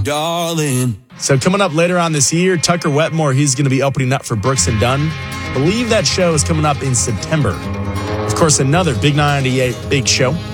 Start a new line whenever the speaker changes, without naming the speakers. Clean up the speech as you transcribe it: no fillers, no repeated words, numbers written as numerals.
darling.
So coming up later on this year, Tucker Wetmore, he's going to be opening up for Brooks and Dunn. I believe that show is coming up in September. Of course, another Big 98 big show